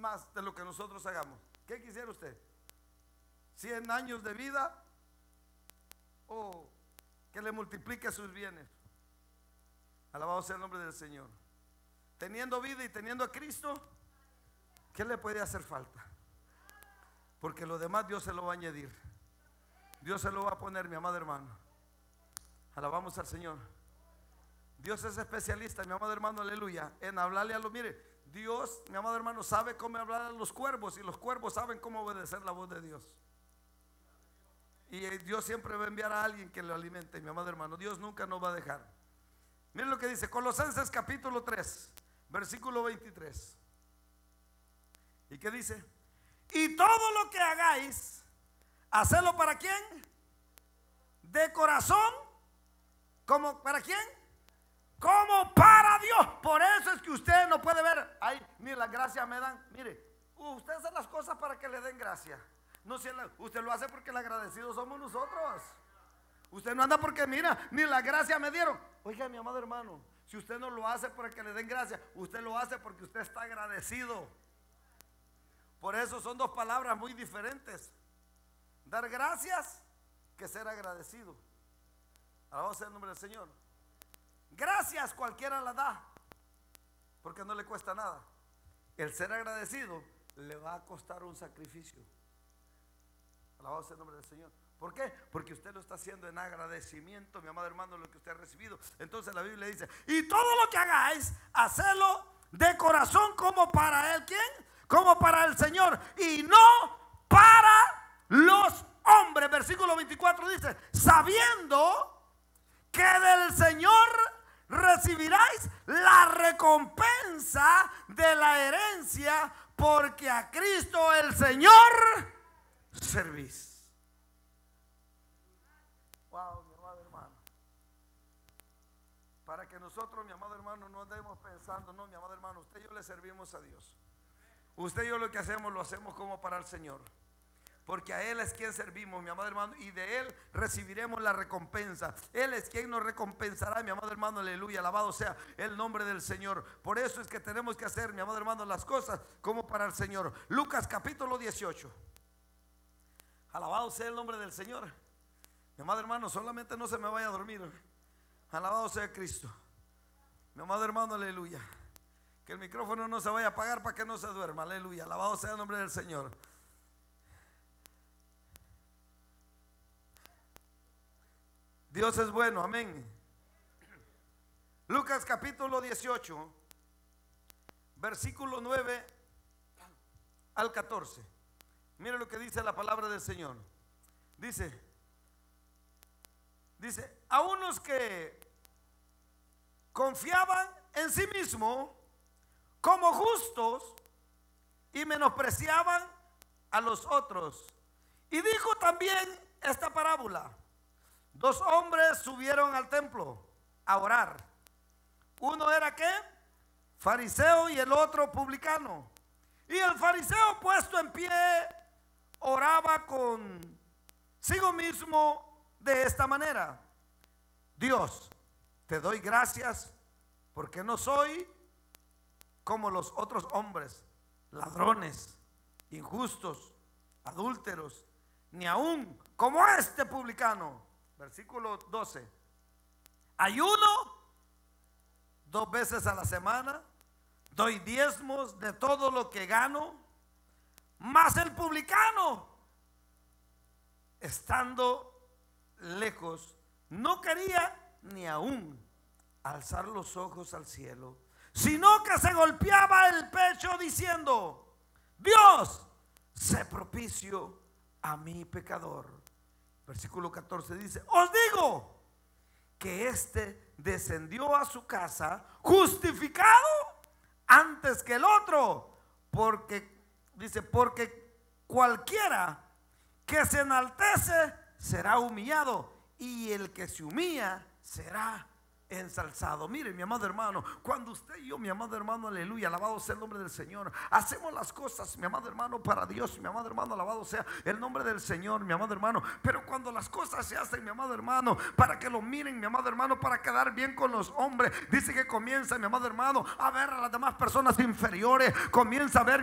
más de lo que nosotros hagamos. ¿Qué quisiera usted? ¿100 años de vida o que le multiplique sus bienes? Alabado sea el nombre del Señor. Teniendo vida y teniendo a Cristo, ¿qué le puede hacer falta? Porque lo demás Dios se lo va a añadir. Dios se lo va a poner, mi amado hermano. Alabamos al Señor. Dios es especialista, mi amado hermano, aleluya, en hablarle a los, mire, Dios, mi amado hermano, sabe cómo hablar a los cuervos, y los cuervos saben cómo obedecer la voz de Dios. Y Dios siempre va a enviar a alguien que lo alimente, mi amado hermano. Dios nunca nos va a dejar. Miren lo que dice Colosenses capítulo 3, versículo 23. ¿Y qué dice? Y todo lo que hagáis, hacedlo ¿para quién? De corazón. ¿Cómo? ¿Para quién? Como para Dios. Por eso es que usted no puede ver, ay, ni las gracias me dan. Mire, usted hace las cosas para que le den gracia. No, si usted lo hace porque el agradecido somos nosotros. Usted no anda porque mira, ni la gracia me dieron. Oiga, mi amado hermano, si usted no lo hace para que le den gracia, usted lo hace porque usted está agradecido. Por eso son dos palabras muy diferentes: dar gracias que ser agradecido. Alabado sea el nombre del Señor. Gracias cualquiera la da, porque no le cuesta nada. El ser agradecido le va a costar un sacrificio. Alabado sea el nombre del Señor. ¿Por qué? Porque usted lo está haciendo en agradecimiento, mi amado hermano, lo que usted ha recibido. Entonces la Biblia dice: y todo lo que hagáis, hacedlo de corazón, como para él. ¿Quién? Como para el Señor, y no para los hombres. Versículo 24 dice: sabiendo que del Señor recibiráis la recompensa de la herencia, porque a Cristo el Señor servís. Wow, mi amado hermano. Para que nosotros, mi amado hermano, no andemos pensando, no, mi amado hermano, usted y yo le servimos a Dios. Usted y yo lo que hacemos, lo hacemos como para el Señor, porque a Él es quien servimos, mi amado hermano, y de Él recibiremos la recompensa. Él es quien nos recompensará, mi amado hermano, aleluya, alabado sea el nombre del Señor. Por eso es que tenemos que hacer, mi amado hermano, las cosas como para el Señor. Lucas capítulo 18. Alabado sea el nombre del Señor. Mi amado hermano, solamente no se me vaya a dormir. Alabado sea Cristo. Mi amado hermano, aleluya. Que el micrófono no se vaya a apagar para que no se duerma, aleluya. Alabado sea el nombre del Señor. Dios es bueno, amén. Lucas capítulo 18, versículo 9 al 14. Mire lo que dice la palabra del Señor. Dice, a unos que confiaban en sí mismos como justos y menospreciaban a los otros. Y dijo también esta parábola: dos hombres subieron al templo a orar. Uno era ¿qué? Fariseo, y el otro publicano. Y el fariseo, puesto en pie, oraba consigo mismo de esta manera: Dios, te doy gracias porque no soy como los otros hombres, ladrones, injustos, adúlteros, ni aún como este publicano. Versículo 12: ayuno 2 veces a la semana, doy diezmos de todo lo que gano. Mas el publicano, estando lejos, no quería ni aún alzar los ojos al cielo, sino que se golpeaba el pecho diciendo: Dios, sé propicio a mi pecador. Versículo 14 dice: os digo que éste descendió a su casa justificado antes que el otro, porque dice, porque cualquiera que se enaltece será humillado, y el que se humilla será ensalzado. Mire, mi amado hermano, cuando usted y yo, mi amado hermano, aleluya, alabado sea el nombre del Señor, hacemos las cosas, mi amado hermano, para Dios, mi amado hermano, alabado sea el nombre del Señor, mi amado hermano. Pero cuando las cosas se hacen, mi amado hermano, para que lo miren, mi amado hermano, para quedar bien con los hombres, dice que comienza, mi amado hermano, a ver a las demás personas inferiores, comienza a ver